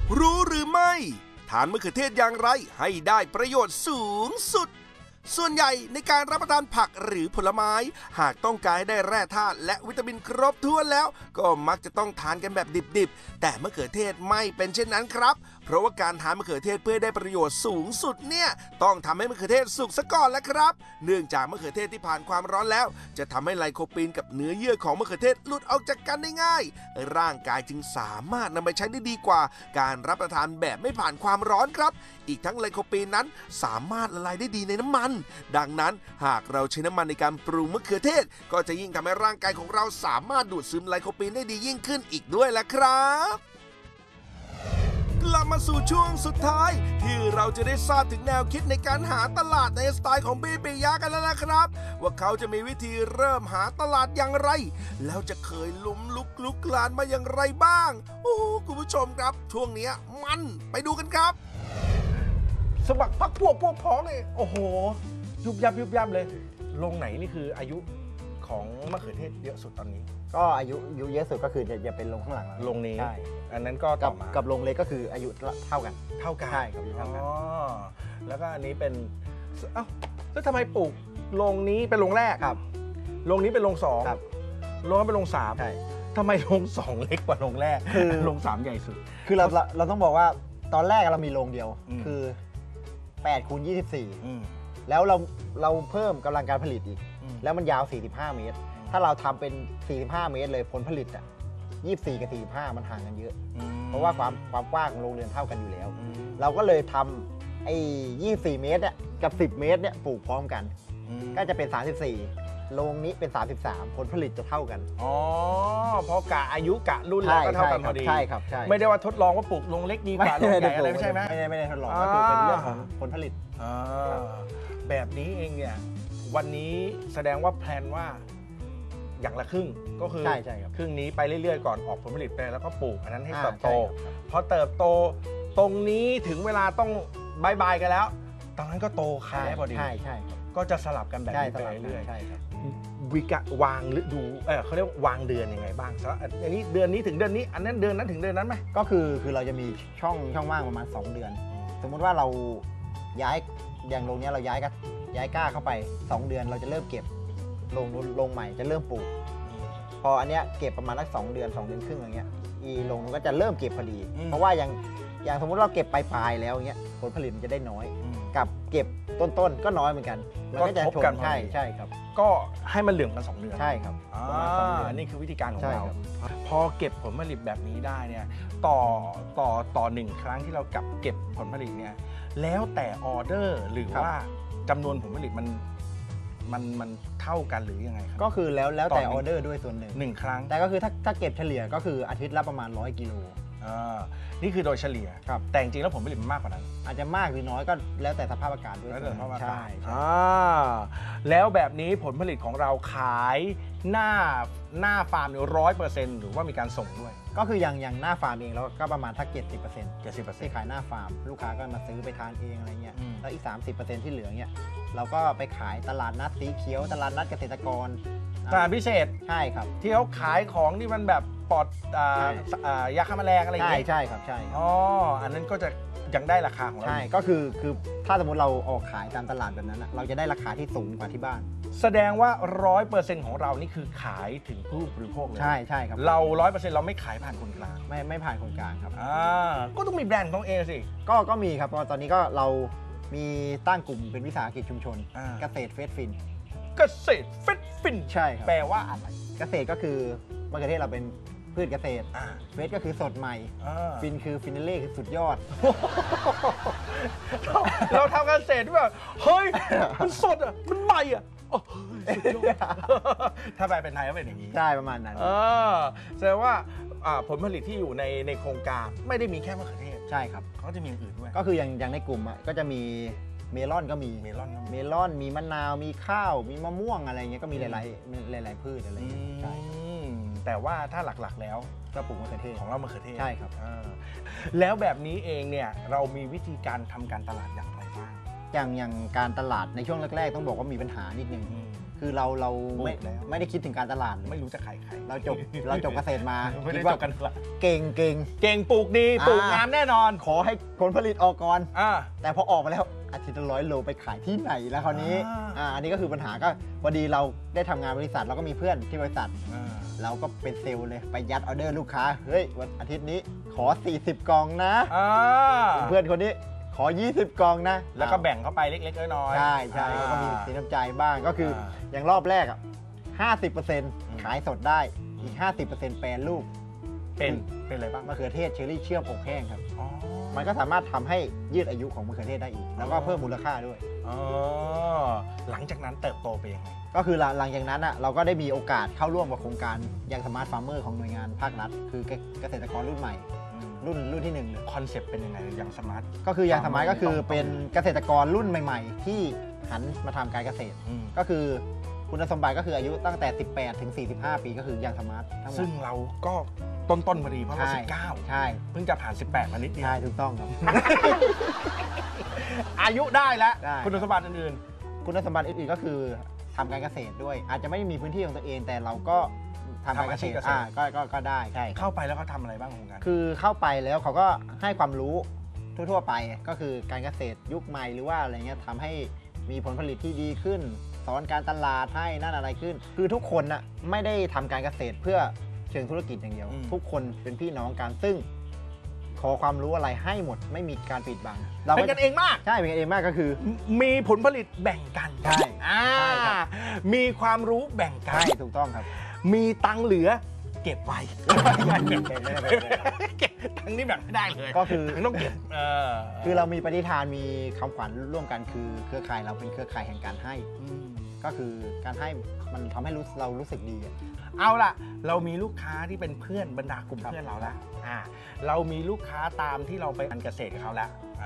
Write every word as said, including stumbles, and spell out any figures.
รู้หรือไม่ทานมะเขือเทศอย่างไรให้ได้ประโยชน์สูงสุดส่วนใหญ่ในการรับประทานผักหรือผลไม้หากต้องการให้ได้แร่ธาตุและวิตามินครบถ้วนแล้วก็มักจะต้องทานกันแบบดิบๆแต่มะเขือเทศไม่เป็นเช่นนั้นครับเพราะว่าการทานมะเขือเทศเพื่อได้ประโยชน์สูงสุดเนี่ยต้องทำให้มะเขือเทศสุกซะก่อนแล้วครับเนื่องจากมะเขือเทศที่ผ่านความร้อนแล้วจะทำให้ไลโคปีนกับเนื้อเยื่อของมะเขือเทศหลุดออกจากกันได้ง่ายร่างกายจึงสามารถนำไปใช้ได้ดีกว่าการรับประทานแบบไม่ผ่านความร้อนครับอีกทั้งไลโคปีนนั้นสามารถละลายได้ดีในน้ำมันดังนั้นหากเราใช้น้ำมันในการปรุงมะเขือเทศก็จะยิ่งทำให้ร่างกายของเราสามารถดูดซึมไลโคปีนได้ดียิ่งขึ้นอีกด้วยล่ะครับกลับมาสู่ช่วงสุดท้ายที่เราจะได้ทราบถึงแนวคิดในการหาตลาดในสไตล์ของพี่ปิยะกันแล้วนะครับว่าเขาจะมีวิธีเริ่มหาตลาดอย่างไรแล้วจะเคยล้มลุกลุกลานมาอย่างไรบ้างโอ้คุณผู้ชมครับช่วงนี้มันไปดูกันครับสมัครพรรคพวกพวกพ้องเลยโอ้โหยุบยับยุบยับเลยลงไหนนี่คืออายุของมะเขือเทศเยอะสุดตอนนี้ก็อายุอายุเยอะสุดก็คือจะจะเป็นลงข้างหลังลงนี้ใช่อันนั้นก็กับกับลงเล็กก็คืออายุเท่ากันเท่ากันใช่ครับเท่ากันอ๋อแล้วก็อันนี้เป็นเอ้าแล้วทำไมปลูกลงนี้เป็นลงแรกครับลงนี้เป็นลงสองครับลงนั้นเป็นลงสามใช่ทำไมลงสองเล็กกว่าลงแรกคือลงสามใหญ่สุดคือเราเราต้องบอกว่าตอนแรกเรามีลงเดียวคือแปดคูณยี่สิบสี่แล้วเราเราเพิ่มกำลังการผลิตอีกแล้วมันยาวสี่สิบห้าเมตรถ้าเราทำเป็นสี่สิบห้าเมตรเลยผลผลิตอ่ะยี่สิบสี่กับสี่สิบห้ามันห่างกันเยอะเพราะว่าความความกว้างของโรงเรือนเท่ากันอยู่แล้วเราก็เลยทำไอ้ยี่สิบสี่เมตรเนี่ยกับสิบเมตรเนี่ยปลูกพร้อมกันก็จะเป็นสามสิบสี่โรงนี้เป็นสามสิบสามผลผลิตจะเท่ากันอ๋อเพราะกะอายุกะรุ่นแล้วก็เท่ากันพอดีใช่ครับใช่ไม่ได้ว่าทดลองว่าปลูกลงเล็กดีกว่าลงใหญ่อะไรไม่ใช่ไหมไม่ได้ไม่ได้ทดลองก็คือเป็นเรื่องของผลผลิตแบบนี้เองเนี่ยวันนี้แสดงว่าแพลนว่าอย่างละครึ่งก็คือใช่ใช่ครับครึ่งนี้ไปเรื่อยๆก่อนออกผลผลิตไปแล้วก็ปลูกอันนั้นให้เติบโตพอเติบโตตรงนี้ถึงเวลาต้องบายบายกันแล้วตอนนั้นก็โตขายได้พอดีใช่ใช่ก็จะสลับกันแบบนี้ไปเรื่อยๆวิกะวางฤดูเออเขาเรียกวางเดือนยังไงบ้างสำหรับอันนี้เดือนนี้ถึงเดือนนี้อันนั้นเดือนนั้นถึงเดือนนั้นไหมก็คือคือเราจะมีช่องช่องว่างประมาณสองเดือนสมมุติว่าเราย้ายอย่างโรงนี้เราย้ายก็ย้ายก้าเข้าไปสองเดือนเราจะเริ่มเก็บลงลงใหม่จะเริ่มปลูกพออันเนี้ยเก็บประมาณสักสองเดือนสองเดือนครึ่งอะไรเงี้ยอีลงก็จะเริ่มเก็บพอดีเพราะว่าอย่างอย่างสมมติเราเก็บปลายๆแล้วเงี้ยผลผลิตมันจะได้น้อยกับเก็บต้นๆก็น้อยเหมือนกันมันก็จะทบกันใช่ใช่ครับก็ให้มันเหลืองกันสองเดือนใช่ครับอันนี้คือวิธีการของเราพอเก็บผลผลิตแบบนี้ได้เนี่ยต่อต่อต่อหนึ่งครั้งที่เรากับเก็บผลผลิตเนี่ยแล้วแต่ออเดอร์หรือว่าจำนวนผลผลิตมันมันมันเท่ากันหรือยังไงครับก็คือแล้วแล้วแต่ออเดอร์ด้วยส่วนหนึ่งหนึ่งครั้งแต่ก็คือถ้าถ้าเก็บเฉลี่ยก็คืออาทิตย์ละประมาณร้อยกิโลนี่คือโดยเฉลี่ยครับแต่จริงๆแล้วผลผลิตมันมากกว่านั้นอาจจะมากหรือน้อยก็แล้วแต่สภาพอากาศด้วยแล้วแต่สภาพอากาศใช่แล้วแบบนี้ผลผลิตของเราขายหน้าหน้าฟาร์มร้อยเปอร์เซ็นต์หรือว่ามีการส่งด้วยก็คืออย่างอย่างหน้าฟาร์มเองแล้วก็ประมาณทักเจ็ดสิบเปอร์เซ็นต์เจ็ดสิบเปอร์เซ็นต์ที่ขายหน้าฟาร์มลูกค้าก็มาซื้อไปทานเองอะไรเงี้ยแล้วอีกสามสิบเปอร์เซ็นต์ที่เหลือเงี้ยเราก็ไปขายตลาดนัดสีเขียวตลาดนัดเกษตรกรตลาดพิเศษใช่ครับที่เขาขายของที่มันแบบปลอดยาฆ่าแมลงอะไรอย่างเงี้ยใช่ใช่ครับใช่อ๋ออันนั้นก็จะยังได้ราคาของเราใช่ก็คือคือถ้าสมมติเราออกขายตามตลาดแบบนั้นเราจะได้ราคาที่สูงกว่าที่บ้านแสดงว่าร้อยเปอร์เซ็นต์ของเรานี่คือขายถึงผู้บริโภคเลยใช่ใช่ครับเราร้อยเปอร์เซ็นต์เราไม่ขายผ่านคนกลางไม่ไม่ผ่านคนกลางครับอ่าก็ต้องมีแบรนด์ของเองสิก็ก็มีครับเพราะตอนนี้ก็เรามีตั้งกลุ่มเป็นวิสาหกิจชุมชนเกษตรเฟสฟินเกษตรเฟสฟินใช่ครับแปลว่าอะไรเกษตรก็คือมะเขือเทศเราเป็นพืชเกษตรเฟสก็คือสดใหม่ฟินคือฟินาเล่คือสุดยอดเราทำเกษตรที่แบบเฮ้ยมันสดอ่ะมันใหม่อ่ะถ้าแปลเป็นไทยก็เป็นอย่างนี้ใช่ประมาณนั้นแสดงว่าผลผลิตที่อยู่ในในโครงการไม่ได้มีแค่มะเขือเทศใช่ครับเขาจะมีอย่างอื่นด้วยก็คืออย่างอย่างในกลุ่มอ่ะก็จะมีเมลอนก็มีเมลอนเมลอนมีมะนาวมีข้าวมีมะม่วงอะไรเงี้ยก็มีหลายๆหลายๆพืชอะไรเงี้ยใช่แต่ว่าถ้าหลักๆแล้วก็ปลูกมะเขือเทศของเรามะเขือเทศใช่ครับแล้วแบบนี้เองเนี่ยเรามีวิธีการทำการตลาดอย่างไรบ้างอย่างอย่างการตลาดในช่วงแรกๆต้องบอกว่ามีปัญหานิดนึงคือเราเราไม่ปลูกแล้วไม่ได้คิดถึงการตลาดเลยไม่รู้จะขายใครเราจบเราจบเกษตรมาไม่ได้คิดจว่าบกันละเก่งเก่งเก่งปลูกดีปลูกอ่างงามแน่นอนขอให้ผลผลิตออกก่อนอ่าแต่พอออกมาแล้วอาทิตย์ละร้อยโลไปขายที่ไหนแล้วคราวนี้อ่าอ่าอันนี้ก็คือปัญหาก็พอดีเราได้ทำงานบริษัทเราก็มีเพื่อนที่บริษัทอ่าเราก็เป็นเซลล์เลยไปยัดออเดอร์ลูกค้าเฮ้ยวันอาทิตย์นี้ขอ สี่สิบ กล่องนะอ่าเพื่อนคนนี้ขอ ยี่สิบ กล่องนะแล้วก็แบ่งเข้าไปเล็กๆน้อยๆใช่ใช่อ่าก็มีสินน้ำใจบ้างก็คืออา อย่างรอบแรกอ่ะห้าสิบเปอร์เซ็นต์มขายสดได้อีก ห้าสิบเปอร์เซ็นต์ แปรรูปเป็นเป็นอะไรบ้างมะเขือเทศเชอร์รี่เชื่อมอบแห้งครับอ๋อมันก็สามารถทำให้ยืดอายุของมะเขือเทศได้อีก แล้วก็เพิ่มมูลค่าด้วยอ๋อหลังจากนั้นเติบโตไปยังไงก็คือหลังหลังจากนั้นอ่ะเราก็ได้มีโอกาสเข้าร่วมกับโครงการยังสมาร์ทฟาร์มเมอร์ของหน่วยงานภาครัฐ คือเกษตรกรรุ่นใหม่ รุ่นรุ่นที่หนึ่งเลยคอนเซ็ปต์เป็นยังไงอย่างสมาร์ทก็คือยังสมาร์ท Farmer ก็คือต้องเป็นเกษตรกรรุ่นใหม่ ๆ ที่หันมาทำการเกษตร ก็คือคุณสมบัติก็คืออายุตั้งแต่ สิบแปด ถึง สี่สิบห้า ปีก็คือยังสมาร์ททั้งหมดซึ่งเราก็ต้นๆพอดีเพราะเราใช่สิบเก้าใช่เพิ่งจะผ่านสิบแปดมานิดเดียวใช่ถูกต้องครับอายุได้แล้วได้คุณสมบัติอื่นคุณสมบัติอื่นๆก็คือทำการเกษตรด้วย อาจจะไม่ได้มีพื้นที่ของตัวเอง แต่เราก็ทำการเกษตรอ่าก็ก็ก็ได้ใช่ๆเข้าไปแล้วก็ทำอะไรบ้างของกันคือเข้าไปแล้วเขาก็ให้ความรู้ทั่วๆไปก็คือการเกษตรยุคใหม่หรือว่าอะไรเงี้ยทำให้มีผลผลิตที่ดีขึ้น สอนการตลาดให้นั่นอะไรขึ้น คือทุกคนน่ะไม่ได้ทำการเกษตรเพื่อเชิงธุรกิจอย่างเดียวอืมทุกคนเป็นพี่น้องกันซึ่ง ขอความรู้อะไรให้หมดไม่มีการปิดบังเป็นกันเองมากใช่เป็นกันเองมากก็คือมีผลผลิตแบ่งกันใช่อ่าใช่ครับมีความรู้แบ่งกัใช่นถูกต้องครับมีตังค์เหลือ เก็บไว้ไม่ได้ไม่ได้ไม่ได้เก็บตังค์นี่แบบไม่ได้เลยก็คือตังค์ต้องเก็บเออคือเรามีปฏิฐานมีคำขวัญร่วมกันคือเครือข่ายเราเป็นเครือข่ายแห่งการให้มก็คือการให้มันทำให้รู้เรารู้สึกดีอะเอาล่ะ เรามีลูกค้าที่เป็นเพื่อนบรรดากลุ่มครับเพื่อนเราแล้วอ่าเรามีลูกค้าตามที่เราไปทำเกษตรกับเขาแล้ว